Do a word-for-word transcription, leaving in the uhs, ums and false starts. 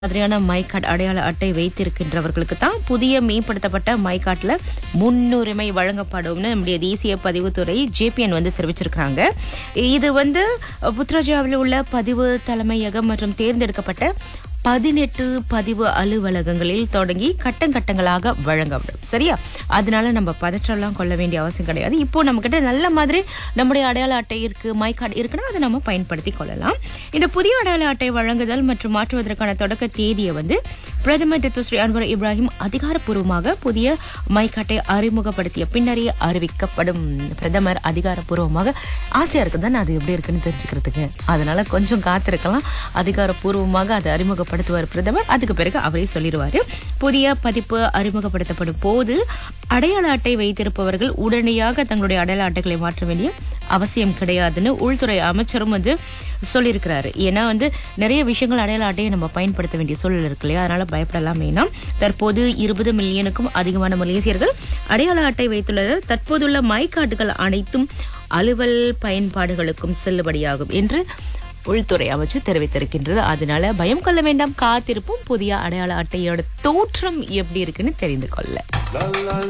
மாதிரியான my card அடையாள அட்டை வைத்திருக்கின்றவர்களுக்கு தான் புதிய மேம்படுத்தப்பட்ட மை கார்டுல முன்னுரிமை வழங்கப்படும்னு நம்முடைய தேசிய பதிவுத்துறை ஜேபிஎன் வந்து தெரிவிச்சிருக்காங்க. இது வந்து புத்ராஜாவில் உள்ள பதிவு தலைமையகம் மற்றும் தேர்ந்தெடுக்கப்பட்ட பதினெட்டு பதிவு அலுவலகங்களில் தொடங்கி கட்டம் கட்டங்களாக வழங்கப்படும். சரியா? அதனால நம்ம பதற்றம்லாம் கொள்ள வேண்டிய அவசியம் கிடையாது. இப்போ நம்ம கிட்ட நல்ல மாதிரி நம்முடைய அடையாள அட்டை இருக்கு, மை கார்டு இருக்குன்னா அதை நம்ம பயன்படுத்தி கொள்ளலாம். இந்த புதிய அடையாள அட்டை வழங்குதல் மற்றும் மாற்றுவதற்கான தொடக்க தேதியை வந்து பிரதமர் டத்து ஸ்ரீ அன்வர் இப்ராஹிம் அதிகாரப்பூர்வமாக புதிய மை கார்டை அறிமுகப்படுத்திய பின்னரே அறிவிக்கப்படும். பிரதமர் அதிகாரப்பூர்வமாக ஆசையா இருக்குதான் அது எப்படி இருக்குன்னு தெரிஞ்சுக்கிறதுக்கு. அதனால கொஞ்சம் காத்திருக்கலாம். அதிகாரப்பூர்வமாக அதை அறிமுகப்படுத்துவார் பிரதமர். அதுக்கு பிறகு அவரே சொல்லிடுவாரு. புதிய பதிப்பு அறிமுகப்படுத்தப்படும் போது அடையாள அட்டை வைத்திருப்பவர்கள் உடனடியாக தங்களுடைய அடையாள அட்டைகளை மாற்ற வேண்டிய அவசியம் கிடையாதுன்னு உள்துறை அமைச்சரும் வந்து சொல்லியிருக்கிறாரு. ஏன்னா வந்து நிறைய விஷயங்கள் அடையாள அட்டையை நம்ம பயன்படுத்த வேண்டிய சூழல் இருக்கு இல்லையா? அதனால பயப்படலாம் வேணாம். தற்போது இருபது மில்லியனுக்கும் அதிகமான மலேசியர்கள் அடையாள அட்டை வைத்துள்ளது. தற்போதுள்ள மை கார்டுகள் அனைத்தும் அலுவல் பயன்பாடுகளுக்கும் செல்லுபடியாகும் என்று உள்துறை அமைச்சர் தெரிவித்திருக்கின்றது. அதனால பயம் கொள்ள வேண்டாம், காத்திருப்போம். புதிய அடையாள அட்டையோட தோற்றம் எப்படி இருக்குன்னு தெரிந்து கொள்ள.